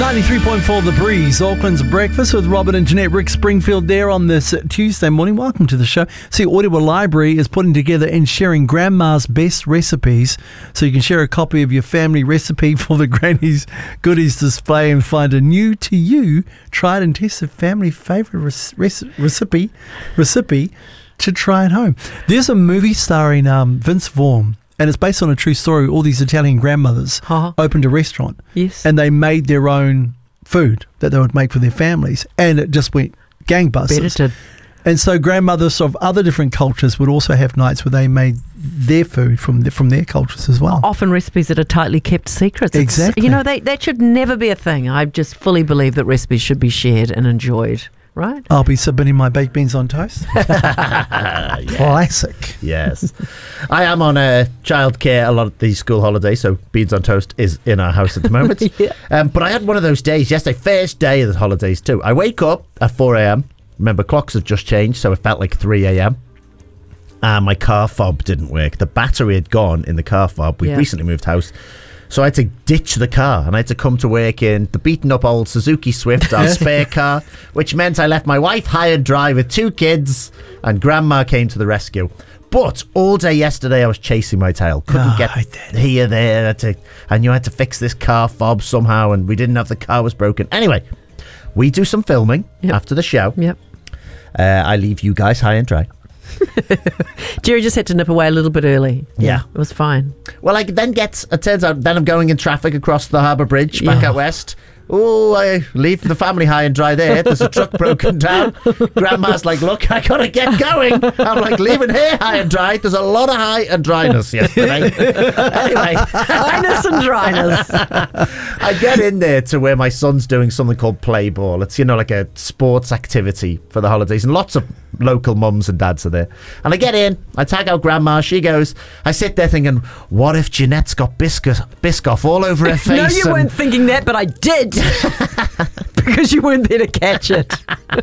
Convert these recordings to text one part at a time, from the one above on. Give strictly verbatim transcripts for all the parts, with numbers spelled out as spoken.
ninety-three point four The Breeze, Auckland's Breakfast with Robin and Jeanette. Rick Springfield there on this Tuesday morning. Welcome to the show. See, Audible Library is putting together and sharing Grandma's best recipes, so you can share a copy of your family recipe for the Granny's Goodies display and find a new to you, tried and tested family favourite rec- recipe, recipe to try at home. There's a movie starring um, Vince Vaughn. And it's based on a true story. All these Italian grandmothers uh-huh. opened a restaurant. Yes. And they made their own food that they would make for their families. And it just went gangbusters. Better. And so grandmothers of other different cultures would also have nights where they made their food from the, from their cultures as well. Often recipes that are tightly kept secrets. It's, exactly. You know, they, that should never be a thing. I just fully believe that recipes should be shared and enjoyed. Right? I'll be submitting my baked beans on toast. Yes. Classic. Yes. I am on uh, childcare a lot of these school holidays, so beans on toast is in our house at the moment. yeah. um, but I had one of those days yesterday, first day of the holidays too. I wake up at four a.m. Remember, clocks have just changed, so it felt like three a.m. And my car fob didn't work. The battery had gone in the car fob. We'd yeah. recently moved house. So I had to ditch the car and I had to come to work in the beaten up old Suzuki Swift, our spare car, which meant I left my wife high and dry with two kids and Grandma came to the rescue. But all day yesterday I was chasing my tail. Couldn't oh, get here, there. Had to, I knew I had to fix this car fob somehow and we didn't have the car was broken. Anyway, we do some filming yep. after the show. Yep. Uh, I leave you guys high and dry. Jerry just had to nip away a little bit early. Yeah, yeah. It was fine. Well, I then get, it turns out, then I'm going in traffic across the Harbour Bridge back yeah. out west. Oh, I leave the family high and dry there. There's a truck broken down. Grandma's like, look, I gotta get going. I'm like, leaving here high and dry. There's a lot of high and dryness yesterday. Anyway. Highness and dryness. I get in there to where my son's doing something called play ball. It's, you know, like a sports activity for the holidays. And lots of local mums and dads are there. And I get in, I tag out Grandma. She goes, I sit there thinking, what if Jeanette's got Biscoff, Biscoff all over her face? No, you and- weren't thinking that, but I did. Because you weren't there to catch it.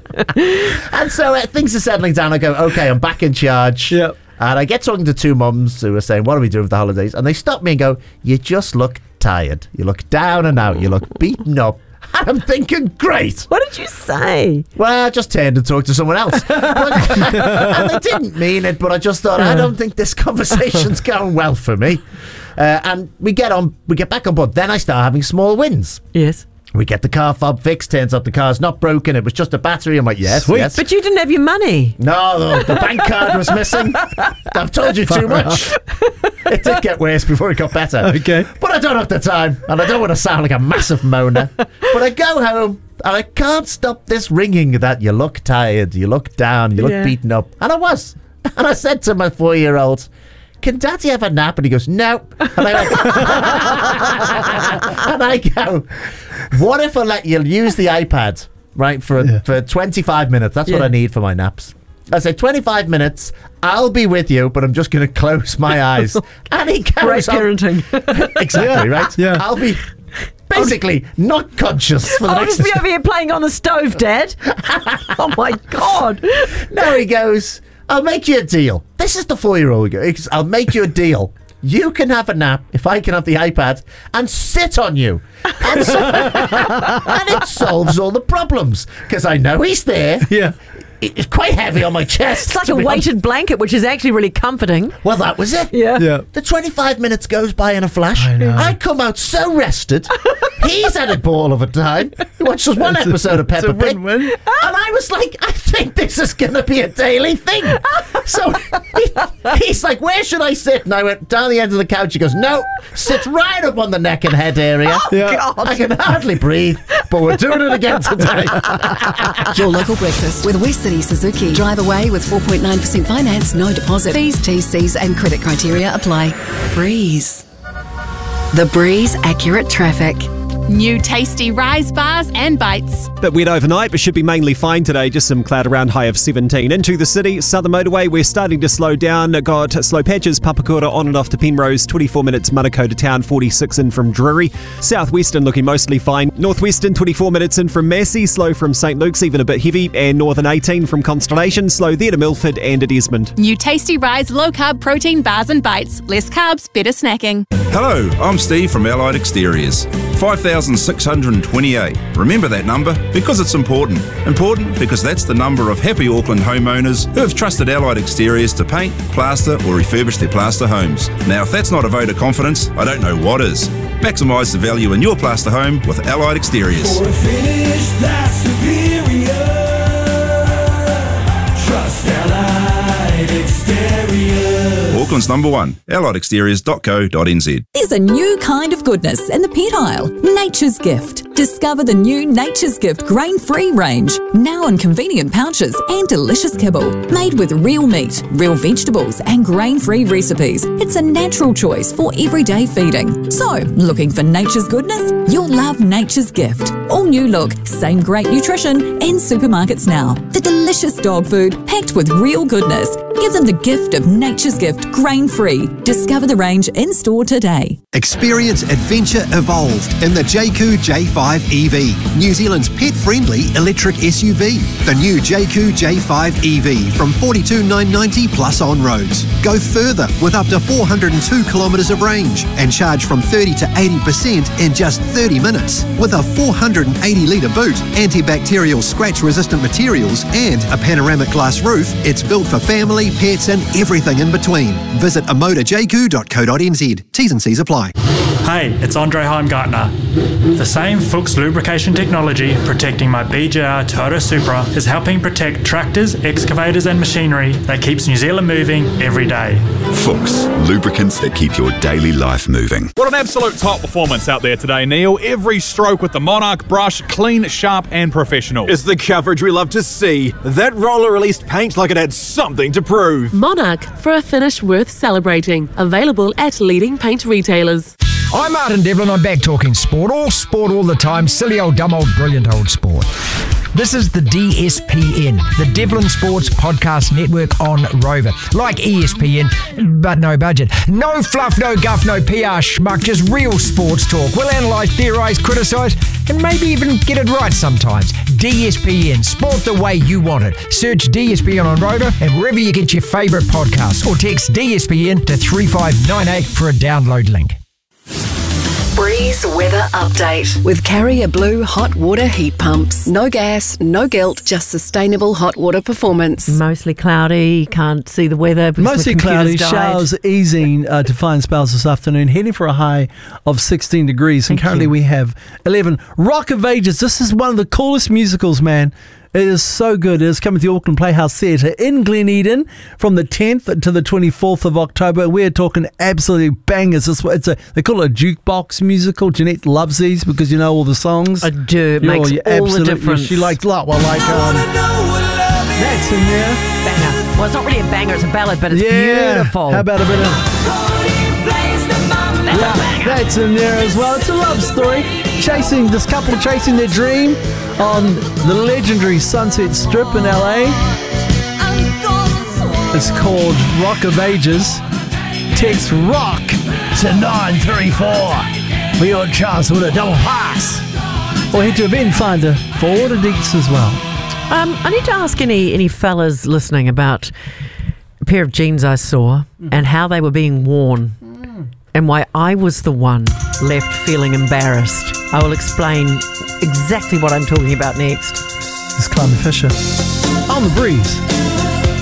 And so uh, things are settling down. I go, okay, I'm back in charge. Yep. And I get talking to two mums who are saying, what are we doing for the holidays? And they stop me and go, you just look tired. You look down and out. You look beaten up. And I'm thinking, great. What did you say? Well, I just turned and talked to someone else. But, and they didn't mean it, but I just thought, I don't think this conversation's going well for me. Uh, and we get on, we get back on board. Then I start having small wins. Yes. We get the car fob fixed. Turns out the car's not broken. It was just a battery. I'm like, yes, Sweet. yes. But you didn't have your money. No, the, the bank card was missing. I've told you too much. It did get worse before it got better. Okay. But I don't have the time, and I don't want to sound like a massive moaner. But I go home, and I can't stop this ringing that you look tired, you look down, you look Yeah. beaten up. And I was. And I said to my four-year-old, can Daddy have a nap? And he goes, no. And I went, and I go, what if I let you use the iPad, right, for Yeah. for twenty-five minutes? That's what Yeah. I need for my naps. I said, twenty-five minutes, I'll be with you, but I'm just going to close my eyes. And he Great carries on. parenting. Exactly, right? Yeah. I'll be basically not conscious for the I'll next... just be over here playing on the stove, Dad. Oh, my God. No, he goes, I'll make you a deal. This is the four-year-old. He goes, I'll make you a deal. You can have a nap if I can have the iPad and sit on you. And, so, and it solves all the problems because I know he's there. Yeah. It's quite heavy on my chest. It's like to a be weighted honest. blanket, which is actually really comforting. Well, that was it. Yeah. Yeah. The twenty-five minutes goes by in a flash. I know. I come out so rested. He's had a ball of a time. He watches one It's a- episode of it's a Peppa Pig. win-win. And I was like, I think this is going to be a daily thing. So he, he's like, where should I sit? And I went down the end of the couch. He goes, no, sit right up on the neck and head area. Yeah. God. I can hardly breathe, but we're doing it again today. Your local breakfast with West City Suzuki. Drive away with four point nine percent finance, no deposit. Fees, T's, C's and credit criteria apply. Breeze. The Breeze Accurate Traffic. New tasty rise bars and bites. Bit wet overnight, but should be mainly fine today. Just some cloud around, high of seventeen. Into the city, Southern Motorway, we're starting to slow down. Got slow patches, Papakura on and off to Penrose, twenty-four minutes, Manukau to town, forty-six in from Drury. Southwestern looking mostly fine. Northwestern, twenty-four minutes in from Massey, slow from St Luke's, even a bit heavy. And Northern eighteen from Constellation, slow there to Milford and at Esmond. New tasty rise low carb protein bars and bites. Less carbs, better snacking. Hello, I'm Steve from Allied Exteriors. five thousand thousand six hundred twenty-eight. Remember that number because it's important. Important because that's the number of happy Auckland homeowners who have trusted Allied Exteriors to paint, plaster or refurbish their plaster homes. Now, if that's not a vote of confidence, I don't know what is. Maximise the value in your plaster home with Allied Exteriors. For a finish that's superior, trust Allied Exteriors. Auckland's number one, allied exteriors dot co dot n z. There's a new kind of goodness in the pet aisle, Nature's Gift. Discover the new Nature's Gift grain-free range, now in convenient pouches and delicious kibble. Made with real meat, real vegetables and grain-free recipes, it's a natural choice for everyday feeding. So, looking for nature's goodness? You'll love Nature's Gift. All new look, same great nutrition in supermarkets now. The delicious dog food packed with real goodness. Give them the gift of Nature's Gift grain-free. Discover the range in-store today. Experience adventure evolved in the J Q J five E V, New Zealand's pet-friendly electric S U V. The new J Q J five E V from forty-two thousand nine hundred ninety plus on roads. Go further with up to four hundred two kilometres of range and charge from thirty to eighty percent in just thirty minutes. With a four hundred eighty litre boot, antibacterial scratch-resistant materials and a panoramic glass roof, it's built for family, pets and everything in between. Visit amoda j q dot co dot n z. T's and C's apply. Hey, it's Andre Heimgartner. The same Fuchs lubrication technology protecting my B J R Toyota Supra is helping protect tractors, excavators and machinery that keeps New Zealand moving every day. Fuchs, lubricants that keep your daily life moving. What an absolute top performance out there today, Neil. Every stroke with the Monarch brush, clean, sharp and professional. It's the coverage we love to see. That roller released paint like it had something to prove. Monarch, for a finish worth celebrating. Available at leading paint retailers. I'm Martin Devlin, I'm back talking sport. All sport all the time, silly old, dumb old, brilliant old sport. This is the D S P N, the Devlin Sports Podcast Network on Rover. Like E S P N, but no budget. No fluff, no guff, no P R schmuck, just real sports talk. We'll analyse, theorise, criticise, and maybe even get it right sometimes. D S P N, sport the way you want it. Search D S P N on Rover and wherever you get your favourite podcasts, or text D S P N to three five nine eight for a download link. Breeze weather update with Carrier Blue hot water heat pumps. No gas, no guilt, just sustainable hot water performance. Mostly cloudy, can't see the weather. Mostly cloudy, died. showers easing uh, to fine spells this afternoon, heading for a high of sixteen degrees. And Thank currently you. we have eleven. Rock of Ages, this is one of the coolest musicals, man. It is so good. It is coming to the Auckland Playhouse Theatre in Gleneden from the tenth to the twenty-fourth of October. We're talking absolutely bangers. It's, it's a, they call it a jukebox musical. Jeanette loves these because you know all the songs. I do. It You're- makes you're all the absolutely- difference. She likes like, well, like um, that's in there. Banger. Well, it's not really a banger, it's a ballad, but it's Yeah. beautiful. How about a bit of... That's Yeah, a banger. that's in there as well. It's a love story. Chasing this couple chasing their dream on the legendary Sunset Strip in L A. It's called Rock of Ages. Text ROCK to nine three four for your chance with a double pass. Or head to Event Finder for order deets as well. Um, I need to ask any any fellas listening about a pair of jeans I saw and how they were being worn and why I was the one left feeling embarrassed. I will explain exactly what I'm talking about next. It's Climate Fisher on the breeze.